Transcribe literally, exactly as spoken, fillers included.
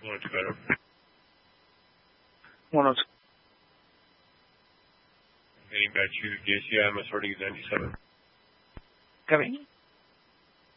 one oh two better. one oh two. Getting back to J C I, I'm sorting is ninety-seven. Copy.